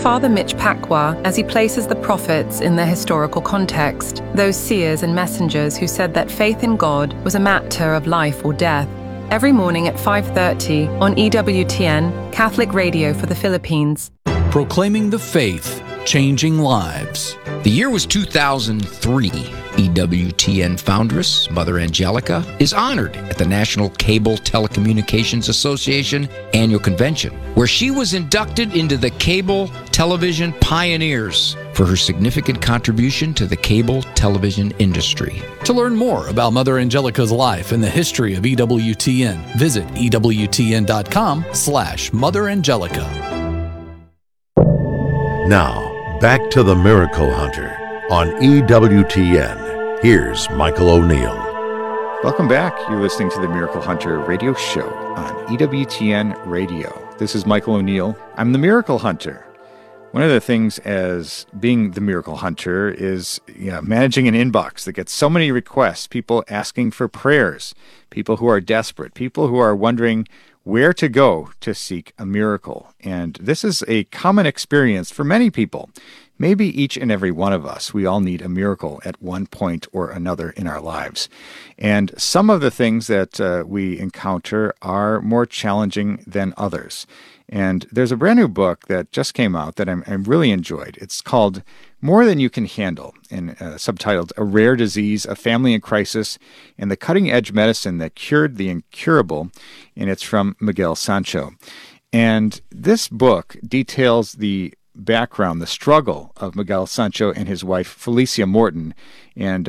Father Mitch Pacwa as he places the prophets in their historical context, those seers and messengers who said that faith in God was a matter of life or death. Every morning at 5:30 on EWTN, Catholic Radio for the Philippines. Proclaiming the faith, changing lives. The year was 2003. EWTN foundress, Mother Angelica, is honored at the National Cable Telecommunications Association annual convention, where she was inducted into the Cable Television Pioneers for her significant contribution to the cable television industry. To learn more about Mother Angelica's life and the history of EWTN, visit EWTN.com/Mother Angelica. Now, back to the Miracle Hunter on EWTN. Here's Michael O'Neill. Welcome back. You're listening to the Miracle Hunter radio show on EWTN Radio. This is Michael O'Neill. I'm the Miracle Hunter. One of the things as being the Miracle Hunter is managing an inbox that gets so many requests, people asking for prayers, people who are desperate, people who are wondering where to go to seek a miracle. And this is a common experience for many people. Maybe each and every one of us, we all need a miracle at one point or another in our lives. And some of the things that we encounter are more challenging than others. And there's a brand new book that just came out that I'm really enjoyed. It's called More Than You Can Handle, and subtitled A Rare Disease, A Family in Crisis, and the Cutting-Edge Medicine That Cured the Incurable, and it's from Miguel Sancho. And this book details the background, the struggle of Miguel Sancho and his wife Felicia Morton, and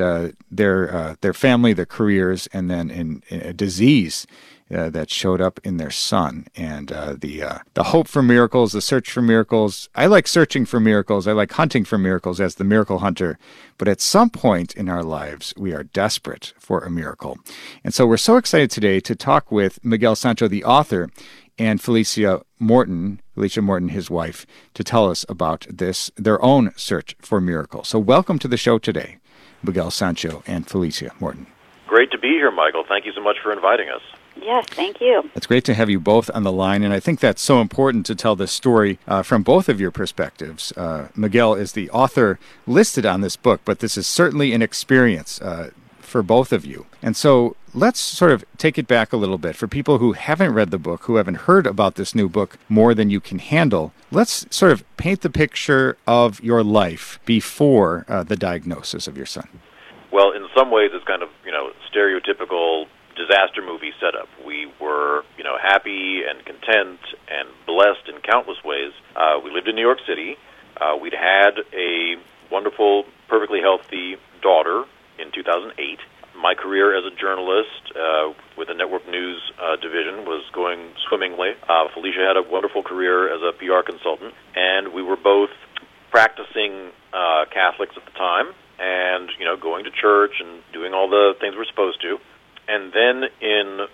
their family, their careers, and then in a disease that showed up in their son, and the hope for miracles, the search for miracles. I like searching for miracles. I like hunting for miracles as the miracle hunter. But at some point in our lives, we are desperate for a miracle. And so we're so excited today to talk with Miguel Sancho, the author, and Felicia Morton, his wife, to tell us about their own search for miracles. So welcome to the show today, Miguel Sancho and Felicia Morton. Great to be here, Michael. Thank you so much for inviting us. Yes, thank you. It's great to have you both on the line, and I think that's so important to tell this story from both of your perspectives. Miguel is the author listed on this book, but this is certainly an experience for both of you. And so let's sort of take it back a little bit. For people who haven't read the book, who haven't heard about this new book, More Than You Can Handle, let's sort of paint the picture of your life before the diagnosis of your son. Well, in some ways, it's kind of, stereotypical disaster movie setup. We were, happy and content and blessed in countless ways. We lived in New York City. We'd had a wonderful, perfectly healthy daughter in 2008. My career as a journalist with the network news division was going swimmingly. Felicia had a wonderful career as a PR consultant, and we were both practicing Catholics at the time and, going to church and doing all the things we're supposed to. And then in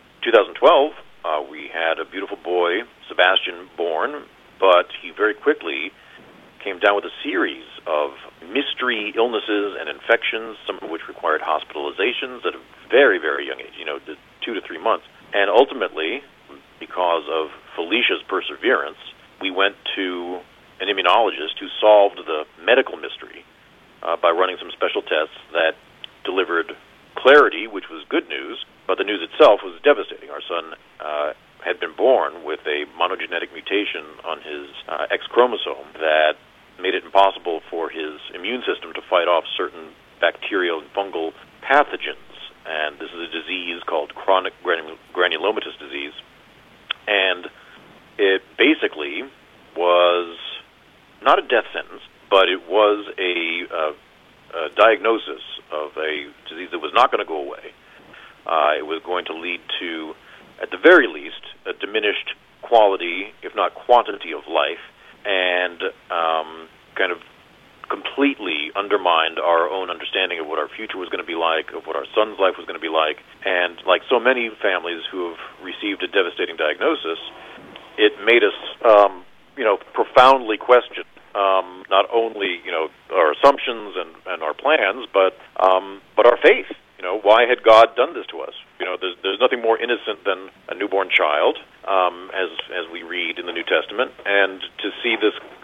2012, we had a beautiful boy, Sebastian, born, but he very quickly came down with a series of mystery illnesses and infections, some of which required hospitalizations at a very, very young age, 2 to 3 months. And ultimately, because of Felicia's perseverance, we went to an immunologist who solved the medical mystery by running some special tests that delivered clarity, which was good news, but the news itself was devastating. Our son had been born with a monogenetic mutation on his X chromosome that made it impossible for his immune system to fight off certain bacterial and fungal pathogens. And this is a disease called chronic granulomatous disease. And it basically was not a death sentence, but it was a diagnosis of a disease that was not going to go away. It was going to lead to, at the very least, a diminished quality, if not quantity, of life, and kind of completely undermined our own understanding of what our future was going to be like, of what our son's life was going to be like. And like so many families who have received a devastating diagnosis, it made us, profoundly question not only, our assumptions and our plans, but our faith. Why had God done this to us? There's nothing more innocent than a newborn child, as we read in the New Testament, and to see this